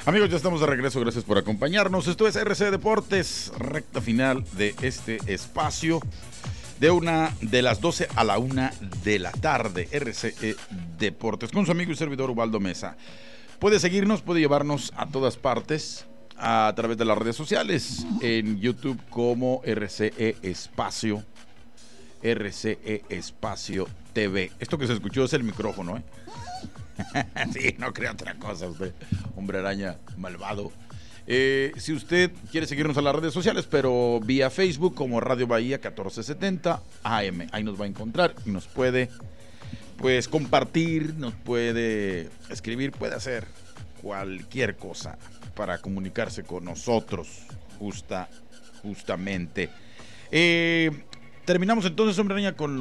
Amigos, ya estamos de regreso, gracias por acompañarnos. Esto es RC Deportes, recta final de este espacio de las 12 a la 1 de la tarde. RCE Deportes con su amigo y servidor Ubaldo Mesa. Puede seguirnos, puede llevarnos a todas partes a través de las redes sociales, en YouTube como RCE Espacio TV. Esto que se escuchó es el micrófono, Sí, no crea otra cosa usted, hombre araña malvado. Si usted quiere seguirnos a las redes sociales, pero vía Facebook como Radio Bahía 1470 AM, ahí nos va a encontrar y nos puede pues compartir, nos puede escribir, puede hacer cualquier cosa para comunicarse con nosotros justamente. Terminamos entonces, hombre araña, con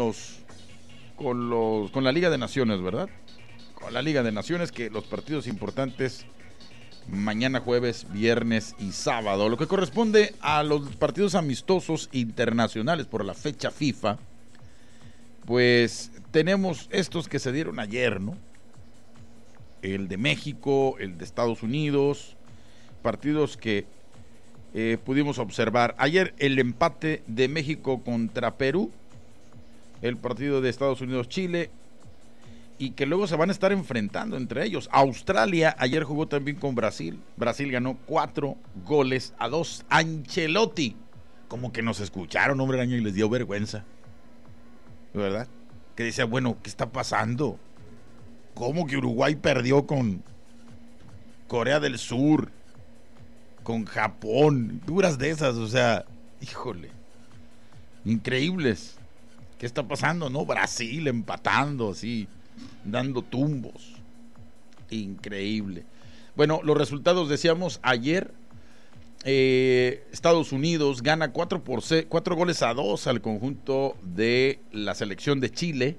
la Liga de Naciones, ¿verdad? Con la Liga de Naciones, que los partidos importantes mañana, jueves, viernes y sábado, lo que corresponde a los partidos amistosos internacionales por la fecha FIFA, pues tenemos estos que se dieron ayer, ¿no? El de México, el de Estados Unidos, partidos que pudimos observar. Ayer el empate de México contra Perú, el partido de Estados Unidos-Chile, y que luego se van a estar enfrentando entre ellos. Australia ayer jugó también con Brasil. Brasil ganó 4-2. Ancelotti, como que nos escucharon, hombre araña, y les dio vergüenza, ¿verdad? Que decía, bueno, ¿qué está pasando? ¿Cómo que Uruguay perdió con Corea del Sur, con Japón? Duras de esas, o sea, híjole, increíbles. ¿Qué está pasando, no? Brasil empatando así, dando tumbos. Increíble. Bueno, los resultados, decíamos ayer, Estados Unidos gana 4-2 al conjunto de la selección de Chile.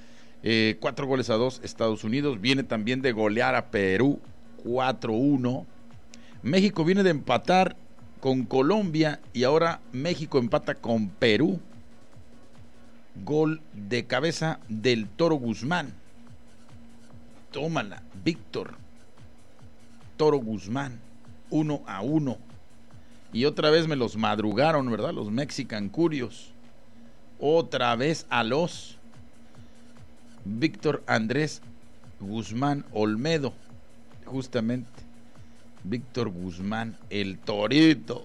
4-2 Estados Unidos. Viene también de golear a Perú 4-1. México viene de empatar con Colombia y ahora México empata con Perú. Gol de cabeza del Toro Guzmán. Tómala, Víctor Toro Guzmán, 1-1. Y otra vez me los madrugaron, ¿verdad? Los Mexican Curios. Otra vez a los Víctor Andrés Guzmán Olmedo. Justamente, Víctor Guzmán, el Torito.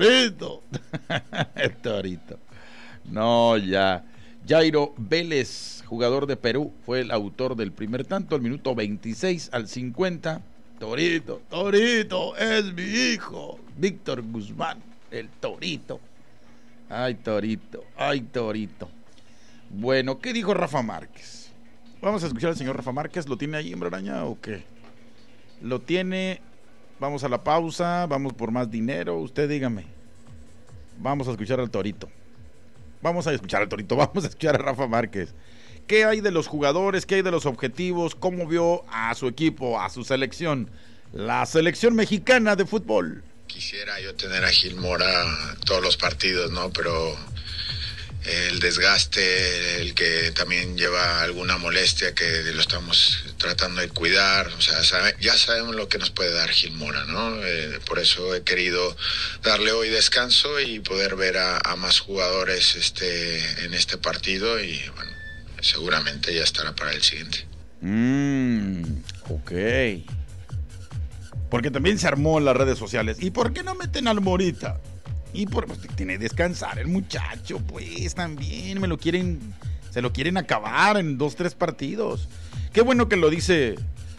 El Torito. No, ya. Jairo Vélez, jugador de Perú, fue el autor del primer tanto, al minuto 26 al 50. Torito, es mi hijo. Víctor Guzmán, el Torito. Ay, Torito. Bueno, ¿qué dijo Rafa Márquez? Vamos a escuchar al señor Rafa Márquez. ¿Lo tiene ahí, hombre araña, o qué? ¿Lo tiene? Vamos a la pausa, vamos por más dinero, usted dígame. Vamos a escuchar al Torito. Vamos a escuchar a Rafa Márquez. ¿Qué hay de los jugadores? ¿Qué hay de los objetivos? ¿Cómo vio a su equipo, a su selección? La selección mexicana de fútbol. Quisiera yo tener a Gil Mora todos los partidos, ¿no? Pero el desgaste, el que también lleva alguna molestia que lo estamos tratando de cuidar, o sea, ya sabemos lo que nos puede dar Gil Mora, ¿no? Por eso he querido darle hoy descanso y poder ver a más jugadores en este partido y bueno, seguramente ya estará para el siguiente. Ok. Porque también se armó en las redes sociales. ¿Y por qué no meten al Morita? Y pues tiene que descansar el muchacho, pues también se lo quieren acabar en 2-3 partidos. Qué bueno que lo dice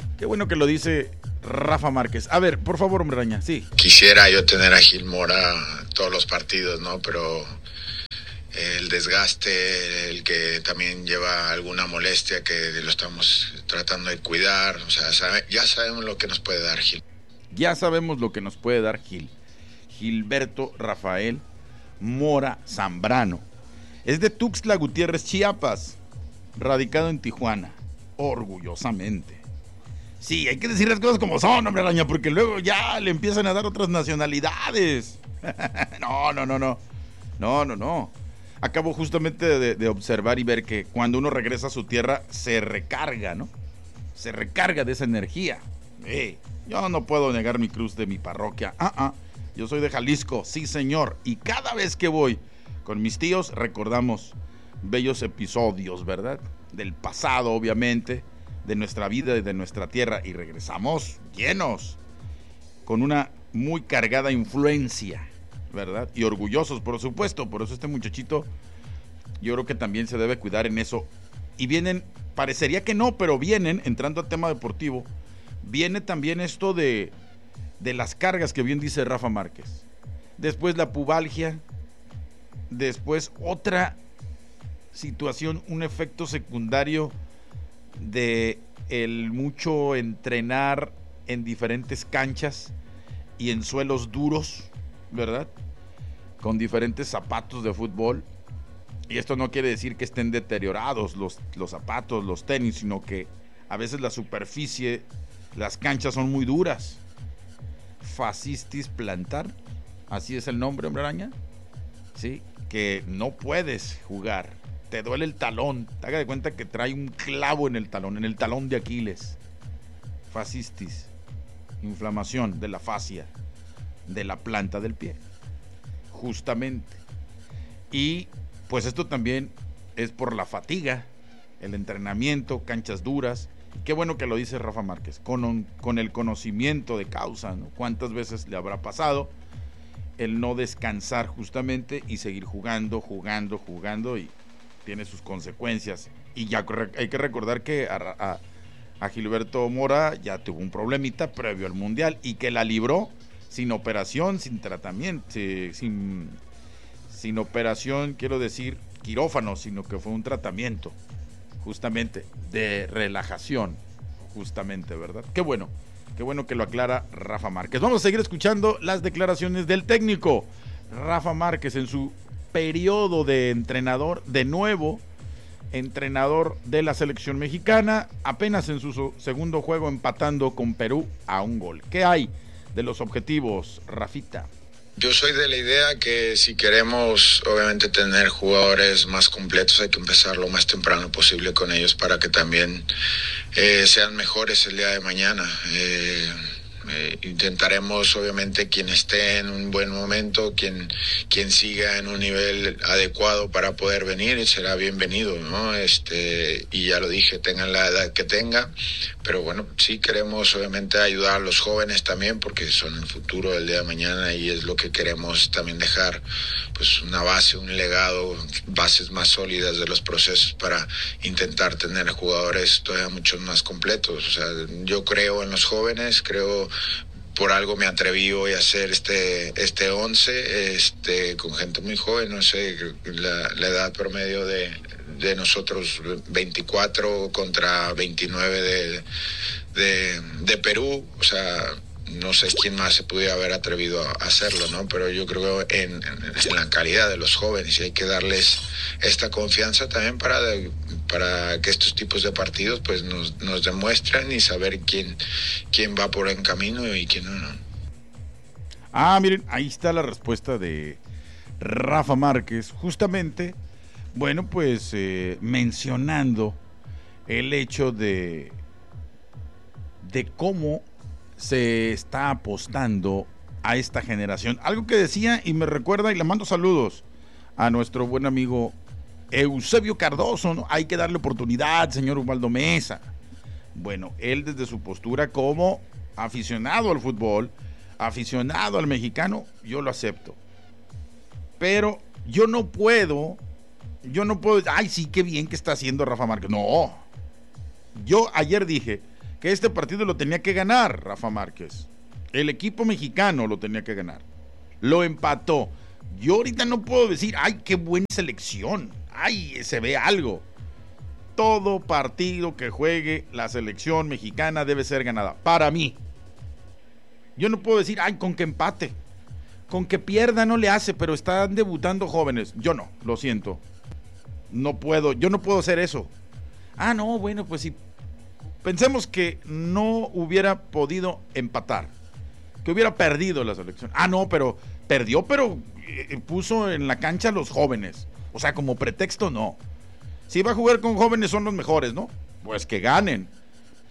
Rafa Márquez. A ver, por favor, hombre araña, sí. Quisiera yo tener a Gil Mora todos los partidos, ¿no? Pero el desgaste, el que también lleva alguna molestia que lo estamos tratando de cuidar, o sea, ya sabemos lo que nos puede dar Gil. Ya sabemos lo que nos puede dar Gil. Gilberto Rafael Mora Zambrano. Es de Tuxtla Gutiérrez, Chiapas, radicado en Tijuana, orgullosamente. Sí, hay que decir las cosas como son, hombre araña, porque luego ya le empiezan a dar otras nacionalidades. No. Acabo justamente de observar y ver que cuando uno regresa a su tierra se recarga, ¿no? Se recarga de esa energía. Yo no puedo negar mi cruz de mi parroquia. Yo soy de Jalisco, sí señor. Y cada vez que voy con mis tíos recordamos bellos episodios, ¿verdad? Del pasado, obviamente, de nuestra vida y de nuestra tierra. Y regresamos llenos, con una muy cargada influencia, ¿verdad? Y orgullosos, por supuesto. Por eso este muchachito, yo creo que también se debe cuidar en eso. Y vienen, parecería que no, pero vienen, entrando al tema deportivo, viene también esto de las cargas que bien dice Rafa Márquez. Después la pubalgia, después otra situación, un efecto secundario de el mucho entrenar en diferentes canchas y en suelos duros, ¿verdad? Con diferentes zapatos de fútbol. Y esto no quiere decir que estén deteriorados los zapatos, los tenis, sino que a veces la superficie, las canchas son muy duras. Fascistis plantar, así es el nombre, hombre araña, ¿sí? Que no puedes jugar, te duele el talón, te haga de cuenta que trae un clavo en el talón de Aquiles. Fascistis, inflamación de la fascia, de la planta del pie, justamente. Y pues esto también es por la fatiga, el entrenamiento, canchas duras. Y qué bueno que lo dice Rafa Márquez, con el conocimiento de causa, ¿no? ¿Cuántas veces le habrá pasado el no descansar justamente y seguir jugando y tiene sus consecuencias? Y ya hay que recordar que a Gilberto Mora ya tuvo un problemita previo al Mundial y que la libró sin operación, sin tratamiento, sin operación, quiero decir quirófano, sino que fue un tratamiento justamente de relajación, justamente, ¿verdad? Qué bueno que lo aclara Rafa Márquez. Vamos a seguir escuchando las declaraciones del técnico Rafa Márquez en su periodo de entrenador, de nuevo entrenador de la selección mexicana, apenas en su segundo juego empatando con Perú a 1 gol. ¿Qué hay de los objetivos, Rafita? Yo soy de la idea que si queremos obviamente tener jugadores más completos hay que empezar lo más temprano posible con ellos para que también sean mejores el día de mañana. Intentaremos obviamente quien esté en un buen momento, quien siga en un nivel adecuado para poder venir será bienvenido, ¿no? Y ya lo dije, tengan la edad que tengan, pero bueno, sí queremos obviamente ayudar a los jóvenes también porque son el futuro del día de mañana y es lo que queremos también dejar, pues una base, un legado, bases más sólidas de los procesos para intentar tener jugadores todavía mucho más completos. O sea, yo creo en los jóvenes, por algo me atreví hoy a hacer este 11 con gente muy joven. No sé, la edad promedio de nosotros 24 contra 29 de Perú, o sea, no sé quién más se pudiera haber atrevido a hacerlo, ¿no? Pero yo creo en la calidad de los jóvenes y hay que darles esta confianza también para que estos tipos de partidos pues nos demuestren y saber quién va por el camino y quién no. Miren, ahí está la respuesta de Rafa Márquez, justamente, bueno, pues mencionando el hecho de cómo se está apostando a esta generación. Algo que decía y me recuerda y le mando saludos a nuestro buen amigo Eusebio Cardoso, ¿no? Hay que darle oportunidad, señor Ubaldo Mesa. Bueno, él desde su postura como aficionado al fútbol, aficionado al mexicano, yo lo acepto. Pero yo no puedo, ay sí, qué bien que está haciendo Rafa Márquez. No, yo ayer dije que este partido lo tenía que ganar Rafa Márquez. El equipo mexicano lo tenía que ganar. Lo empató. Yo ahorita no puedo decir, ay, qué buena selección. Ay, se ve algo. Todo partido que juegue la selección mexicana debe ser ganada. Para mí. Yo no puedo decir, ay, con que empate. Con que pierda no le hace, pero están debutando jóvenes. Yo no, lo siento. No puedo, yo no puedo hacer eso. No, bueno, pues sí. Pensemos que no hubiera podido empatar, que hubiera perdido la selección. No, pero perdió, pero puso en la cancha a los jóvenes. O sea, como pretexto no. Si va a jugar con jóvenes son los mejores, ¿no? Pues que ganen.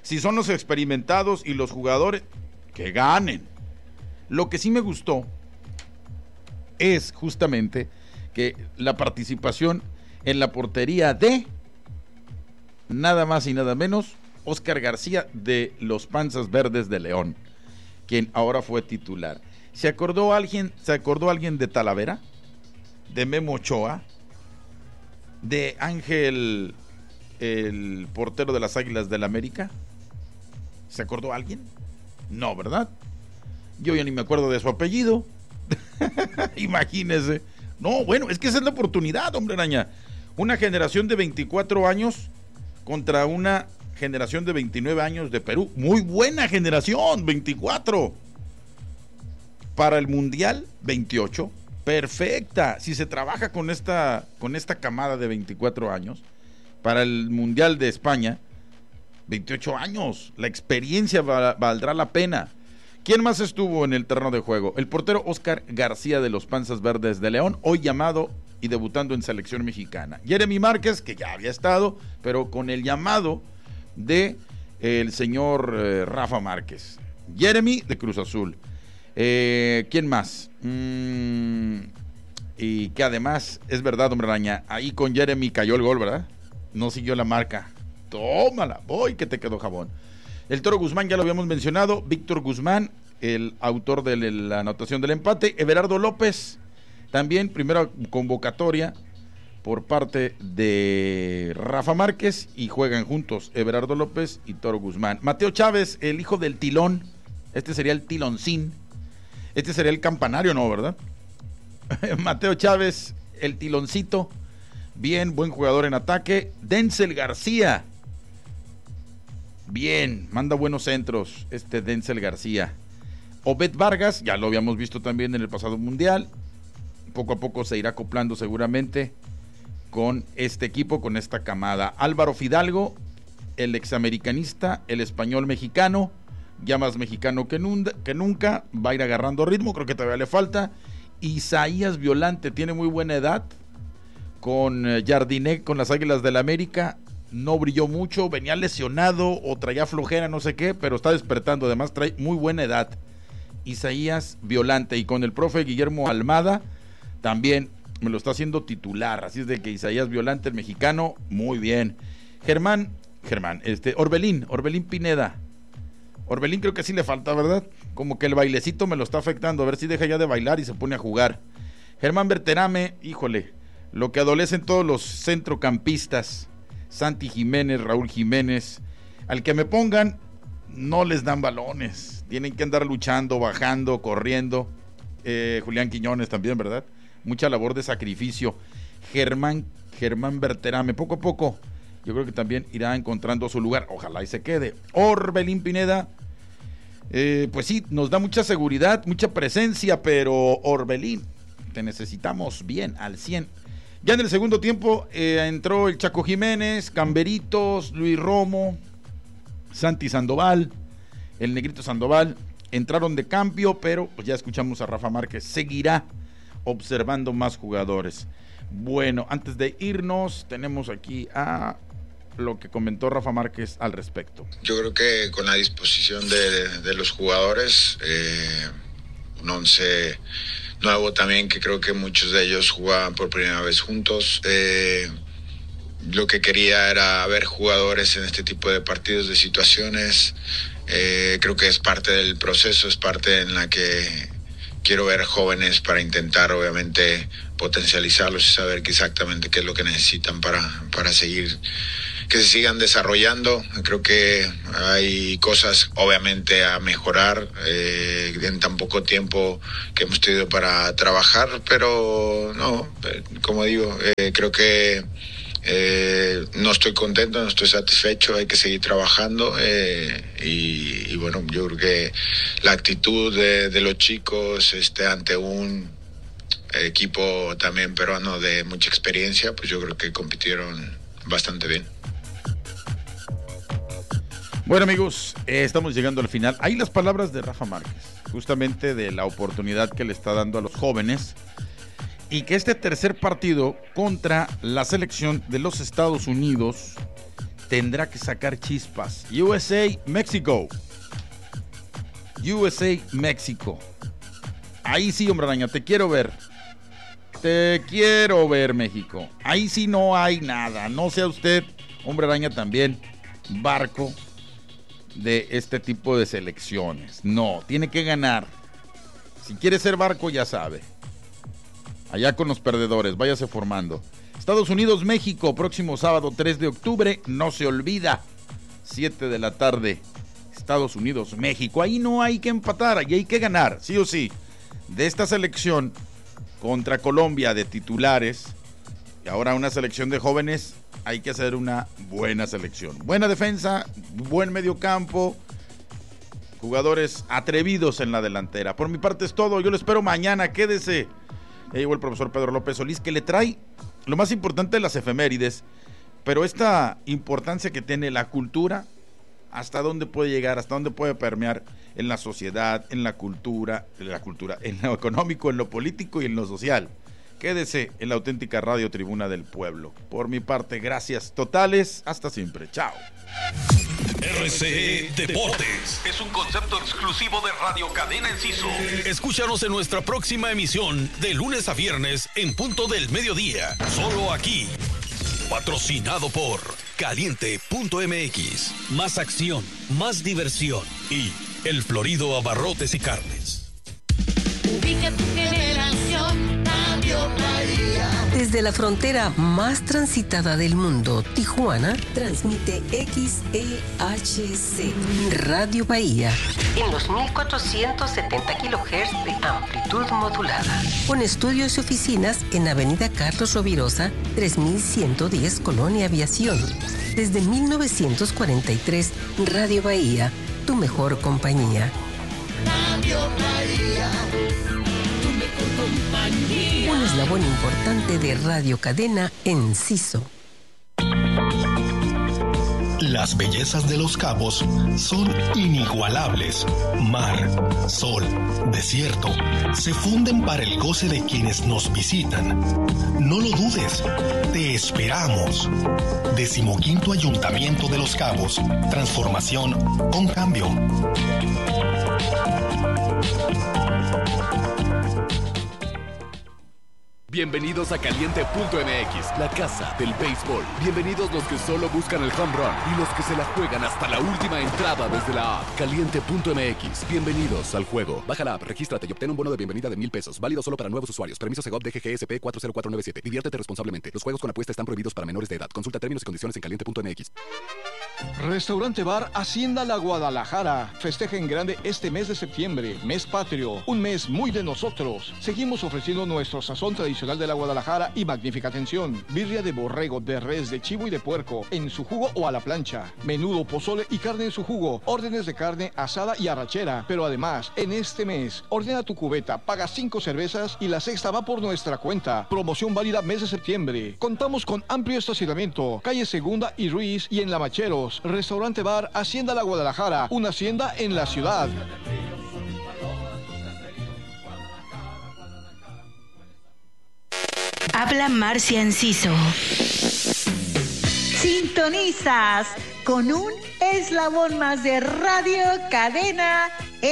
Si son los experimentados y los jugadores, que ganen. Lo que sí me gustó es justamente que la participación en la portería de nada más y nada menos Óscar García de los Panzas Verdes de León, quien ahora fue titular. ¿Se acordó alguien de Talavera? ¿De Memo Ochoa? ¿De Ángel, el portero de las Águilas del América? ¿Se acordó alguien? No, ¿verdad? Yo ya ni me acuerdo de su apellido. Imagínese. No, bueno, es que esa es la oportunidad, hombre araña. Una generación de 24 años contra una generación de 29 años de Perú. Muy buena generación, 24. Para el Mundial, 28. Perfecta. Si se trabaja con esta camada de 24 años, para el Mundial de España, 28 años. La experiencia valdrá la pena. ¿Quién más estuvo en el terreno de juego? El portero Óscar García de los Panzas Verdes de León, hoy llamado y debutando en selección mexicana. Jeremy Márquez, que ya había estado, pero con el llamado de el señor Rafa Márquez. Jeremy de Cruz Azul. ¿Quién más? Y que además, es verdad, hombre araña, ahí con Jeremy cayó el gol, ¿verdad? No siguió la marca. Tómala, voy que te quedó jabón. El Toro Guzmán ya lo habíamos mencionado, Víctor Guzmán, el autor de la anotación del empate. Everardo López, también primera convocatoria por parte de Rafa Márquez, y juegan juntos Everardo López y Toro Guzmán. Mateo Chávez, el hijo del Tilón, este sería el Tiloncín, este sería el campanario, ¿no, verdad? Mateo Chávez, el Tiloncito, bien, buen jugador en ataque. Denzel García, bien, manda buenos centros Denzel García. Obed Vargas, ya lo habíamos visto también en el pasado mundial, poco a poco se irá acoplando seguramente con este equipo, con esta camada. Álvaro Fidalgo, el examericanista, el español mexicano, ya más mexicano que nunca, va a ir agarrando ritmo, creo que todavía le falta. Isaías Violante, tiene muy buena edad, con Jardiné, con las Águilas del América, no brilló mucho, venía lesionado o traía flojera, no sé qué, pero está despertando, además trae muy buena edad. Isaías Violante, y con el profe Guillermo Almada, también me lo está haciendo titular, así es de que Isaías Violante, el mexicano, muy bien. Orbelín Pineda. Orbelín creo que sí le falta, ¿verdad? Como que el bailecito me lo está afectando, a ver si deja ya de bailar y se pone a jugar. Germán Berterame, híjole, lo que adolecen todos los centrocampistas, Santi Jiménez, Raúl Jiménez, al que me pongan, no les dan balones, tienen que andar luchando, bajando, corriendo. Julián Quiñones también, ¿verdad? Mucha labor de sacrificio. Germán Berterame, poco a poco, yo creo que también irá encontrando su lugar, ojalá y se quede. Orbelín Pineda, pues sí, nos da mucha seguridad, mucha presencia, pero Orbelín, te necesitamos bien, al 100. Ya en el segundo tiempo entró el Chaco Jiménez, Camberitos, Luis Romo, Santi Sandoval, el Negrito Sandoval, entraron de cambio, pero pues ya escuchamos a Rafa Márquez, seguirá observando más jugadores. Bueno, antes de irnos, tenemos aquí a lo que comentó Rafa Márquez al respecto. Yo creo que con la disposición de los jugadores, un once nuevo también, que creo que muchos de ellos jugaban por primera vez juntos. Lo que quería era ver jugadores en este tipo de partidos, de situaciones. Creo que es parte del proceso, es parte en la que quiero ver jóvenes para intentar obviamente potencializarlos y saber exactamente qué es lo que necesitan para seguir, que se sigan desarrollando. Creo que hay cosas obviamente a mejorar en tan poco tiempo que hemos tenido para trabajar, pero no, como digo, creo que no estoy contento, no estoy satisfecho, hay que seguir trabajando y bueno, yo creo que la actitud de los chicos ante un equipo también peruano de mucha experiencia, pues yo creo que compitieron bastante bien. Bueno, amigos, estamos llegando al final. Ahí las palabras de Rafa Márquez, justamente de la oportunidad que le está dando a los jóvenes, y que este tercer partido contra la selección de los Estados Unidos tendrá que sacar chispas. USA, México. USA, México. Ahí sí, hombre araña, te quiero ver. Te quiero ver, México. Ahí sí no hay nada. No sea usted, hombre araña, también barco de este tipo de selecciones. No, tiene que ganar. Si quiere ser barco, ya sabe. Allá con los perdedores, váyase formando. Estados Unidos, México, próximo sábado 3 de octubre, no se olvida, 7 de la tarde, Estados Unidos, México. Ahí no hay que empatar, ahí hay que ganar, sí o sí. De esta selección contra Colombia de titulares, y ahora una selección de jóvenes, hay que hacer una buena selección. Buena defensa, buen mediocampo, jugadores atrevidos en la delantera. Por mi parte es todo, yo lo espero mañana, quédese. Ya llegó el profesor Pedro López Solís, que le trae lo más importante de las efemérides, pero esta importancia que tiene la cultura, hasta dónde puede llegar, hasta dónde puede permear en la sociedad, en la cultura, en lo económico, en lo político y en lo social. Quédese en la auténtica Radio Tribuna del Pueblo. Por mi parte, gracias totales, hasta siempre, chao. RCE Deportes es un concepto exclusivo de Radio Cadena Enciso. Escúchanos en nuestra próxima emisión de lunes a viernes en punto del mediodía. Solo aquí. Patrocinado por Caliente.mx. Más acción, más diversión y El Florido Abarrotes y Carnes. Ubica tu generación, Radio Bahía. Desde la frontera más transitada del mundo, Tijuana, transmite XEHC, Radio Bahía, en los 1470 kHz de amplitud modulada. Con estudios y oficinas en Avenida Carlos Rovirosa, 3110, Colonia Aviación. Desde 1943, Radio Bahía, tu mejor compañía. Radio Bahía, tu mejor compañía. Un eslabón importante de Radio Cadena Enciso. Las bellezas de Los Cabos son inigualables. Mar, sol, desierto, se funden para el goce de quienes nos visitan. No lo dudes, te esperamos. 15º Ayuntamiento de Los Cabos. Transformación con cambio. Bienvenidos a Caliente.mx, la casa del béisbol. Bienvenidos los que solo buscan el home run y los que se la juegan hasta la última entrada desde la app. Caliente.mx, bienvenidos al juego. Baja la app, regístrate y obtén un bono de bienvenida de $1,000. Válido solo para nuevos usuarios. Permiso Segov DGGSP 40497. Diviértete responsablemente. Los juegos con apuesta están prohibidos para menores de edad. Consulta términos y condiciones en Caliente.mx. Restaurante Bar Hacienda La Guadalajara. Festeja en grande este mes de septiembre, mes patrio, un mes muy de nosotros. Seguimos ofreciendo nuestro sazón tradicional de la Guadalajara y magnífica atención. Birria de borrego, de res, de chivo y de puerco, en su jugo o a la plancha. Menudo, pozole y carne en su jugo. Órdenes de carne asada y arrachera. Pero además, en este mes, ordena tu cubeta, paga 5 cervezas y la sexta va por nuestra cuenta. Promoción válida mes de septiembre. Contamos con amplio estacionamiento. Calle Segunda y Ruiz y en Lavacheros. Restaurante Bar Hacienda La Guadalajara. Una hacienda en la ciudad. Habla Marcia Enciso. Sintonizas con un eslabón más de Radio Cadena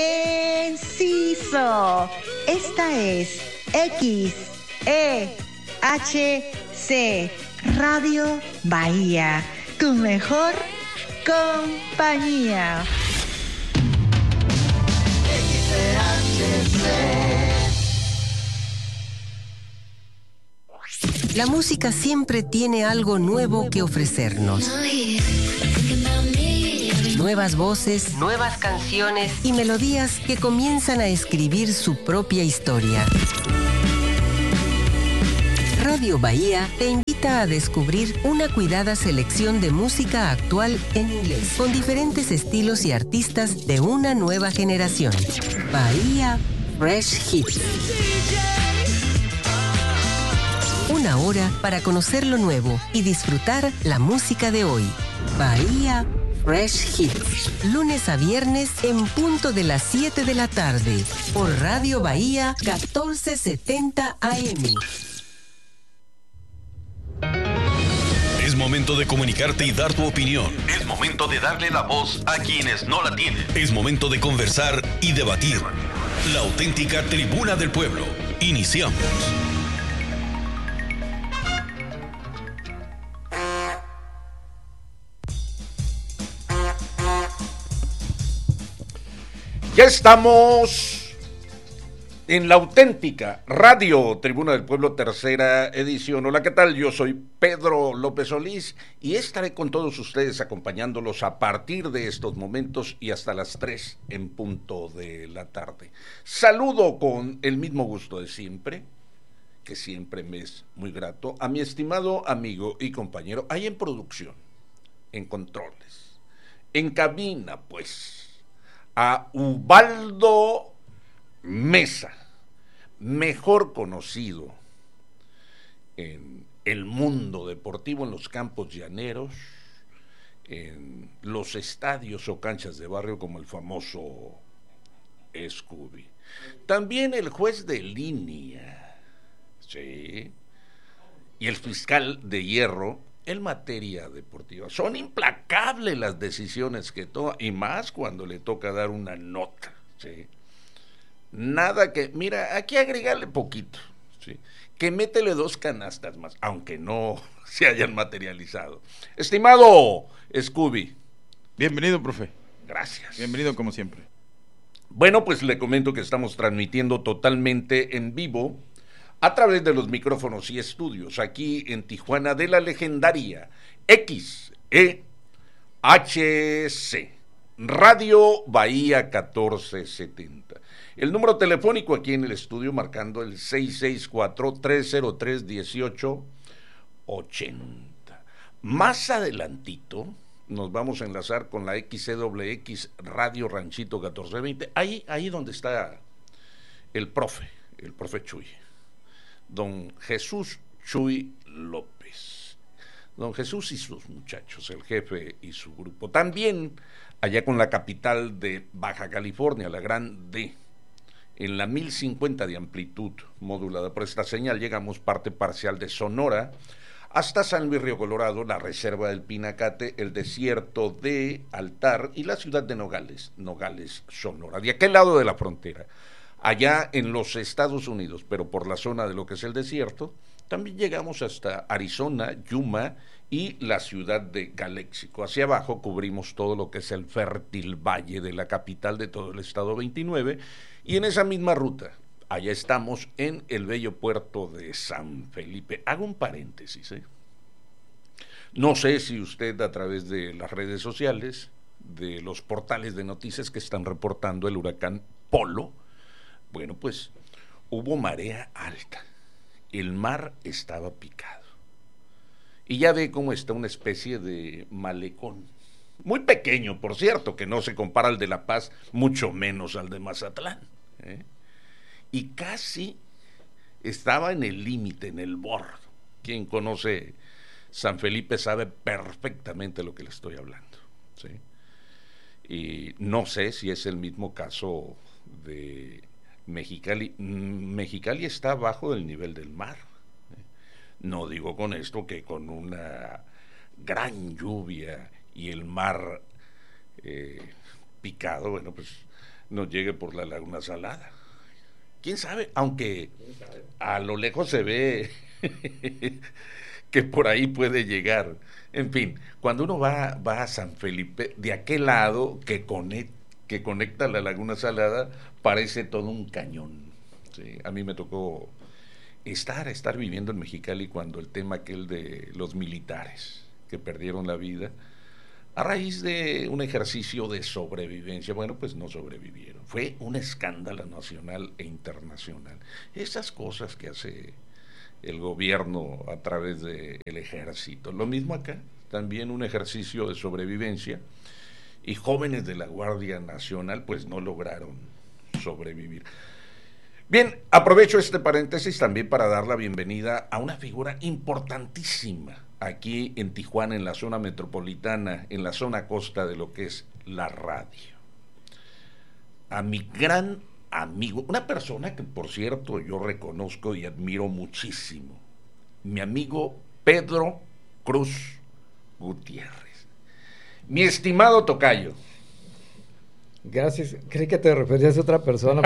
Enciso. Esta es XEHC Radio Bahía, tu mejor compañía. La música siempre tiene algo nuevo que ofrecernos. Nuevas voces, nuevas canciones y melodías que comienzan a escribir su propia historia. Radio Bahía te invita a descubrir una cuidada selección de música actual en inglés, con diferentes estilos y artistas de una nueva generación. Bahía Fresh Hits. Una hora para conocer lo nuevo y disfrutar la música de hoy. Bahía Fresh Hits. Lunes a viernes en punto de las 7 de la tarde. Por Radio Bahía 1470 AM. momento de comunicarte y dar tu opinión. Es momento de darle la voz a quienes no la tienen. Es momento de conversar y debatir. La auténtica tribuna del pueblo. Iniciamos. Ya estamos en la auténtica Radio Tribuna del Pueblo, tercera edición. Hola, ¿qué tal? Yo soy Pedro López Solís y estaré con todos ustedes acompañándolos a partir de estos momentos y hasta las 3 en punto de la tarde. Saludo con el mismo gusto de siempre, que siempre me es muy grato, a mi estimado amigo y compañero, ahí en producción, en controles, en cabina, pues, a Ubaldo Mesa, mejor conocido en el mundo deportivo, en los campos llaneros, en los estadios o canchas de barrio como el famoso Scooby. También el juez de línea, sí, y el fiscal de hierro en materia deportiva. Son implacables las decisiones que toma, y más cuando le toca dar una nota, ¿sí? Nada que, mira, aquí agregarle poquito, ¿sí? Que métele 2 canastas más, aunque no se hayan materializado. Estimado Scooby. Bienvenido, profe. Gracias. Bienvenido como siempre. Bueno, pues le comento que estamos transmitiendo totalmente en vivo a través de los micrófonos y estudios aquí en Tijuana de la legendaria XEHC, Radio Bahía 1470. El número telefónico aquí en el estudio marcando el 664-303-1880. Más adelantito nos vamos a enlazar con la XCWX Radio Ranchito 1420, ahí donde está el profe Chuy. Don Jesús Chuy López, don Jesús y sus muchachos, el jefe y su grupo. También allá con la capital de Baja California, la Gran D, en la 1050 de amplitud modulada por esta señal, llegamos parte parcial de Sonora hasta San Luis Río Colorado, la reserva del Pinacate, el desierto de Altar y la ciudad de Nogales, Sonora, de aquel lado de la frontera. Allá en los Estados Unidos, pero por la zona de lo que es el desierto, también llegamos hasta Arizona, Yuma y la ciudad de Calexico. Hacia abajo cubrimos todo lo que es el fértil valle de la capital de todo el estado 29, y en esa misma ruta, allá estamos en el bello puerto de San Felipe. Hago un paréntesis, No sé si usted a través de las redes sociales, de los portales de noticias que están reportando el huracán Polo. Bueno, pues hubo marea alta, el mar estaba picado, y ya ve cómo está una especie de malecón, muy pequeño, por cierto, que no se compara al de La Paz, mucho menos al de Mazatlán, y casi estaba en el límite, en el borde. Quien conoce San Felipe sabe perfectamente lo que le estoy hablando, ¿sí? Y no sé si es el mismo caso de Mexicali. Mexicali está abajo del nivel del mar. No digo con esto que con una gran lluvia y el mar picado, bueno, pues nos llegue por la Laguna Salada. ¿Quién sabe? Aunque a lo lejos se ve que por ahí puede llegar. En fin, cuando uno va a San Felipe, de aquel lado que conecta la Laguna Salada, parece todo un cañón, ¿sí? A mí me tocó estar viviendo en Mexicali cuando el tema aquel de los militares que perdieron la vida a raíz de un ejercicio de sobrevivencia. Bueno, pues no sobrevivieron. Fue un escándalo nacional e internacional. Esas cosas que hace el gobierno a través del ejército. Lo mismo acá, también un ejercicio de sobrevivencia, y jóvenes de la Guardia Nacional pues no lograron sobrevivir. Bien, aprovecho este paréntesis también para dar la bienvenida a una figura importantísima aquí en Tijuana, en la zona metropolitana, en la zona costa de lo que es la radio. A mi gran amigo, una persona que por cierto yo reconozco y admiro muchísimo, mi amigo Pedro Cruz Gutiérrez. Mi estimado tocayo. Gracias, creí que te referías a otra persona.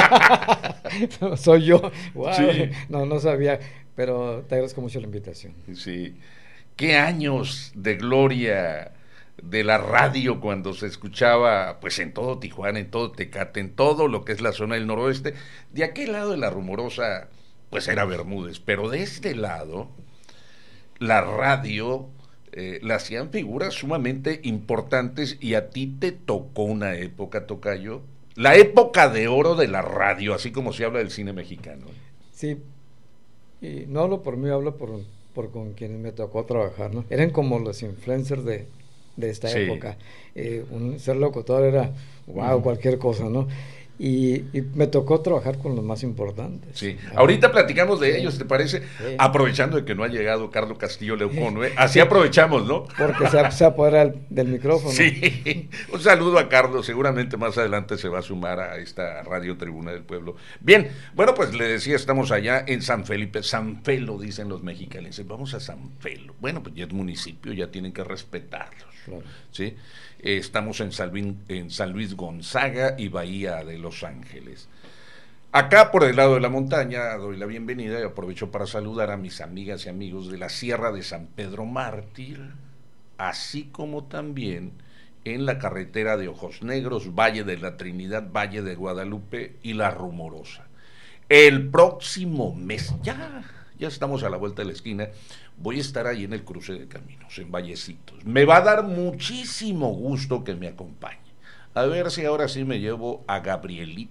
Soy yo. Wow. Sí. No sabía, pero te agradezco mucho la invitación. Sí. Qué años de gloria de la radio cuando se escuchaba pues en todo Tijuana, en todo Tecate, en todo lo que es la zona del noroeste. De aquel lado de la Rumorosa pues era Bermúdez, pero de este lado la radio la hacían figuras sumamente importantes, y a ti te tocó una época, tocayo, la época de oro de la radio, así como se habla del cine mexicano. Sí, y no hablo por mí, hablo por con quienes me tocó trabajar, ¿no? Eran como los influencers de esta época. Ser locutor era, wow, cualquier cosa, ¿no? Y me tocó trabajar con los más importantes. Sí. Ahorita platicamos de ellos, ¿te parece? Sí. Aprovechando de que no ha llegado Carlos Castillo Leucón, así aprovechamos, ¿no? Porque se apodera del micrófono. Sí. Un saludo a Carlos, seguramente más adelante se va a sumar a esta Radio Tribuna del Pueblo. Bien, bueno, pues le decía, estamos allá en San Felipe, San Felo, dicen los mexicanos. Vamos a San Felo. Bueno, pues ya es municipio, ya tienen que respetarlos. Claro. ¿Sí? Estamos en San Luis Gonzaga y Bahía de Los Ángeles. Acá por el lado de la montaña doy la bienvenida y aprovecho para saludar a mis amigas y amigos de la Sierra de San Pedro Mártir, así como también en la carretera de Ojos Negros, Valle de la Trinidad, Valle de Guadalupe y La Rumorosa. El próximo mes, ya estamos a la vuelta de la esquina, voy a estar ahí en el cruce de caminos, en Vallecitos. Me va a dar muchísimo gusto que me acompañe. A ver si ahora sí me llevo a Gabriel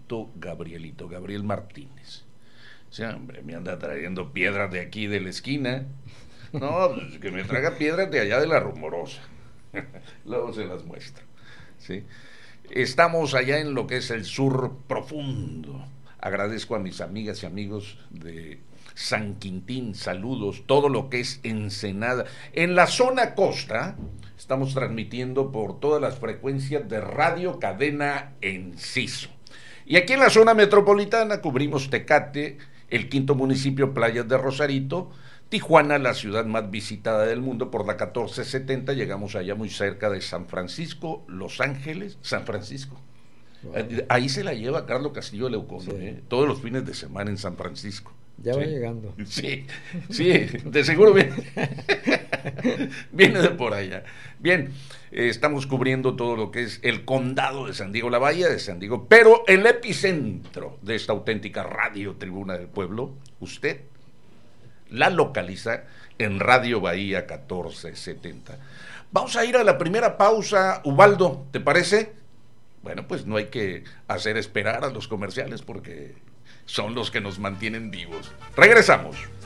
Martínez. Sí, hombre, me anda trayendo piedras de aquí de la esquina. No, pues que me traiga piedras de allá de La Rumorosa. Luego se las muestro. ¿Sí? Estamos allá en lo que es el sur profundo. Agradezco a mis amigas y amigos de San Quintín, saludos, todo lo que es Ensenada. En la zona costa estamos transmitiendo por todas las frecuencias de Radio Cadena Enciso. Y aquí en la zona metropolitana cubrimos Tecate, el quinto municipio, Playas de Rosarito, Tijuana, la ciudad más visitada del mundo, por la 1470, llegamos allá muy cerca de San Francisco, Los Ángeles, San Francisco. Wow. Ahí se la lleva Carlos Castillo Leucón, sí. Todos los fines de semana en San Francisco. Ya va llegando. Sí, de seguro viene de por allá. Bien, estamos cubriendo todo lo que es el condado de San Diego, la bahía de San Diego, pero el epicentro de esta auténtica Radio Tribuna del Pueblo, usted la localiza en Radio Bahía 1470. Vamos a ir a la primera pausa, Ubaldo, ¿te parece? Bueno, pues no hay que hacer esperar a los comerciales porque son los que nos mantienen vivos. Regresamos.